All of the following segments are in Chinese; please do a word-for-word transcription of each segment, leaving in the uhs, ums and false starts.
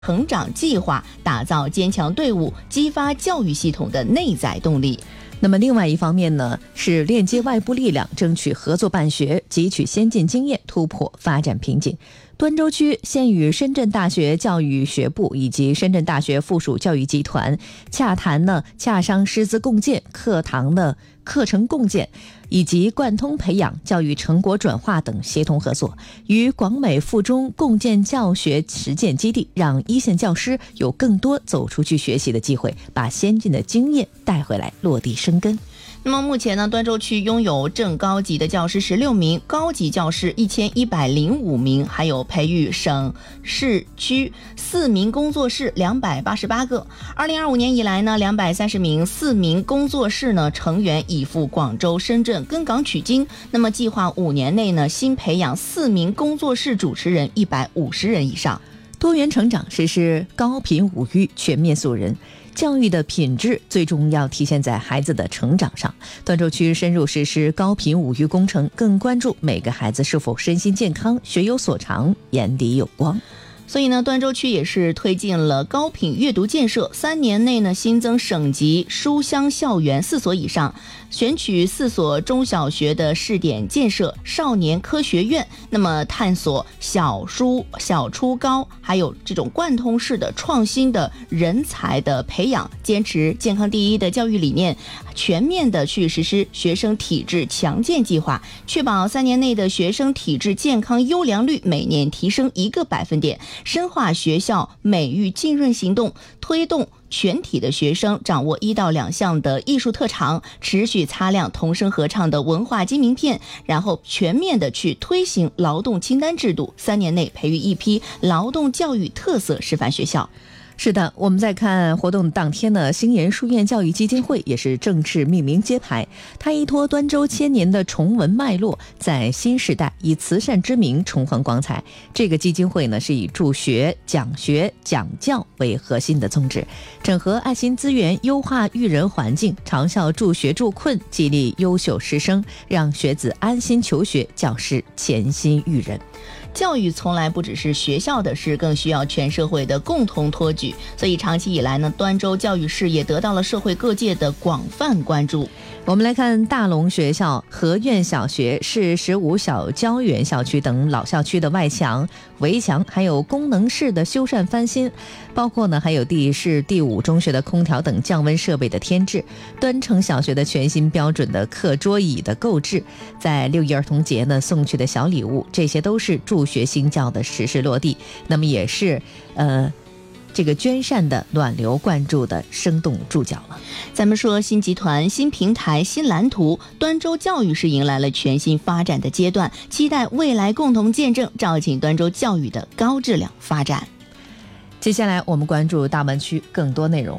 成长计划，打造坚强队伍，激发教育系统的内在动力。 那么另外一方面呢，是链接外部力量，争取合作办学，汲取先进经验，突破发展瓶颈。端州区现与深圳大学教育学部以及深圳大学附属教育集团洽谈呢，洽商师资共建、课堂的课程共建以及贯通培养、教育成果转化等协同合作，与广美附中共建教学实践基地，让一线教师有更多走出去学习的机会，把先进的经验带回来，落地生根。 那么目前呢，端州区拥有正高级的教师十六名，高级教师一千一百零五名，还有培育省市区四名工作室两百八十八个。二零二五年以来呢，两百三十名四名工作室呢成员已赴广州、深圳根港取经。那么计划五年内呢，新培养四名工作室主持人一百五十人以上。 多元成长，实施高品五育，全面素人。教育的品质最终要体现在孩子的成长上。端州区深入实施高品五育工程，更关注每个孩子是否身心健康、学有所长、眼里有光。 所以呢，端州区也是推进了高品阅读建设，三年内呢新增省级书香校园四所以上，选取四所中小学的试点建设少年科学院，那么探索小书小初高，还有这种贯通式的创新的人才的培养，坚持健康第一的教育理念，全面的去实施学生体质强健计划，确保三年内的学生体质健康优良率每年提升一个百分点。深化学校美育浸润行动，推动全体的学生掌握一到两项的艺术特长，持续擦亮童声合唱的文化金名片，然后全面的去推行劳动清单制度，三年内培育一批劳动教育特色示范学校。 是的，我们在看活动当天呢，星岩书院教育基金会也是正式命名揭牌。它依托端州千年的崇文脉络，在新时代以慈善之名重焕光彩。这个基金会呢，是以助学、讲学、讲教为核心的宗旨，整合爱心资源，优化育人环境，长效助学助困，激励优秀师生，让学子安心求学，教师潜心育人。 教育从来不只是学校的事，更需要全社会的共同托举。所以长期以来呢，端州教育事业得到了社会各界的广泛关注。 我们来看大龙学校、和苑小学、市十五小郊园校区等老校区的外墙、围墙，还有功能室的修缮翻新，包括呢还有第市第五中学的空调等降温设备的添置，端城小学的全新标准的课桌椅的购置，在六一儿童节呢送去的小礼物，这些都是助学兴教的实施落地。那么也是呃。这个捐善的暖流灌注的生动注脚了。 咱们说新集团、新平台、新蓝图，端州教育是迎来了全新发展的阶段，期待未来共同见证肇庆端州教育的高质量发展。 接下来我们关注大湾区更多内容。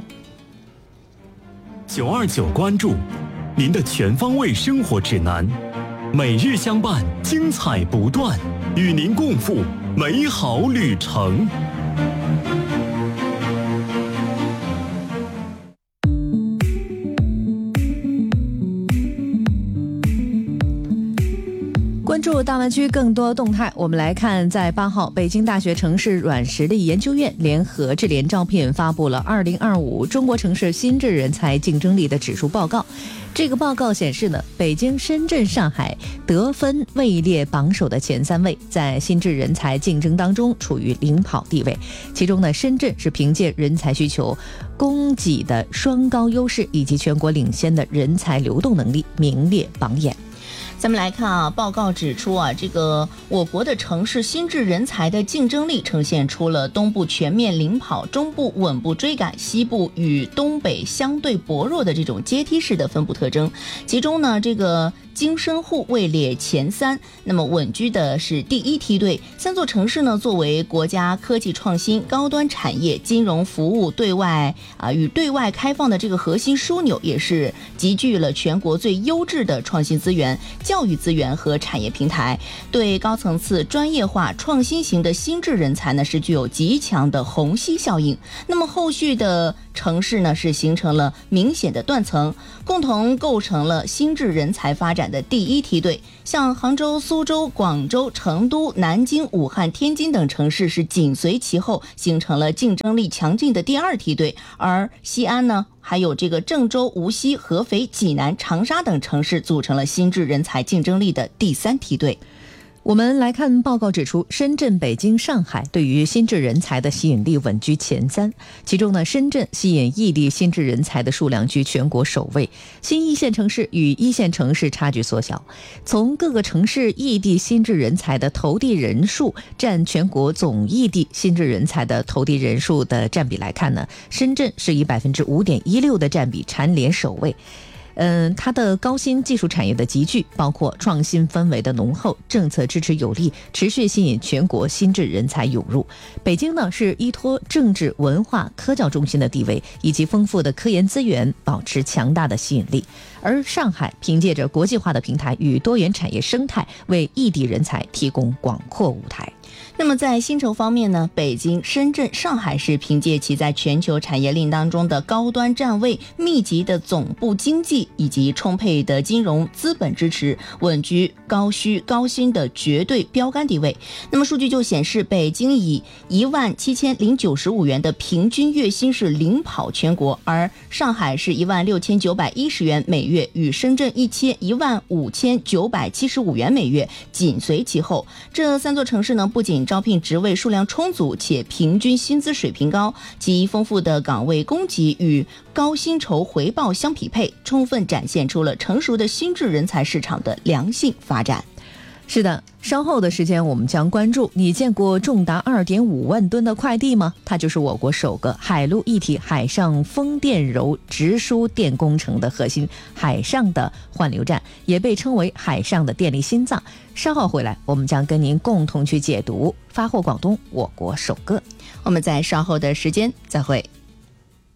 九二九关注您的全方位生活指南，每日相伴，精彩不断，与您共赴美好旅程。 关注大湾区更多动态，我们来看，在八号，北京大学城市软实力研究院联合智联招聘发布了二零二五中国城市新质人才竞争力的指数报告。这个报告显示呢，北京、深圳、上海得分位列榜首的前三位，在新质人才竞争当中处于领跑地位。其中呢，深圳是凭借人才需求、供给的双高优势以及全国领先的人才流动能力，名列榜眼。 咱们来看啊，报告指出啊，这个我国的城市新质人才的竞争力呈现出了东部全面领跑、中部稳步追赶、西部与东北相对薄弱的这种阶梯式的分布特征。其中呢，这个京深沪位列前三，那么稳居的是第一梯队。三座城市呢，作为国家科技创新、高端产业、金融服务对外啊与对外开放的这个核心枢纽，也是集聚了全国最优质的创新资源、教育资源和产业平台，对高层次、专业化、创新型的新质人才呢，是具有极强的虹吸效应。那么后续的城市呢，是形成了明显的断层，共同构成了新质人才发展展的第一梯队。像杭州、苏州、广州、成都、南京、武汉、天津等城市是紧随其后，形成了竞争力强劲的第二梯队。而西安呢，还有这个郑州、无锡、合肥、济南、长沙等城市组成了心智人才竞争力的第三梯队。 我们来看报告指出，深圳、北京、上海对于心智人才的吸引力稳居前三，其中呢，深圳吸引异地心智人才的数量居全国首位，新一线城市与一线城市差距缩小。从各个城市异地心智人才的投递人数占全国总异地心智人才的投递人数的占比来看呢，深圳是以百分之五点一六的占比蝉联首位。嗯，它的高新技术产业的集聚，包括创新氛围的浓厚，政策支持有力，持续吸引全国心智人才涌入。北京呢，是依托政治、文化、科教中心的地位以及丰富的科研资源，保持强大的吸引力。而上海凭借着国际化的平台与多元产业生态，为异地人才提供广阔舞台。 那么在薪酬方面呢，北京、深圳、上海是凭借其在全球产业链当中的高端站位、密集的总部经济以及充沛的金融资本支持，稳居高需高薪的绝对标杆地位。那么数据就显示，北京以一万七千零九十五元的平均月薪是领跑全国，而上海是一万六千九百一十元每月，与深圳一千一万五千九百七十五元每月紧随其后。这三座城市呢，不仅招聘职位数量充足，且平均薪资水平高，其丰富的岗位供给与高薪酬回报相匹配，充分展现出了成熟的心智人才市场的良性发展。 是的，稍后的时间我们将关注，你见过重达 二点五万吨的快递吗？它就是我国首个海陆一体海上风电柔直输电工程的核心海上的换流站，也被称为海上的电力心脏。稍后回来，我们将跟您共同去解读发货广东我国首个。 我们在稍后的时间再会。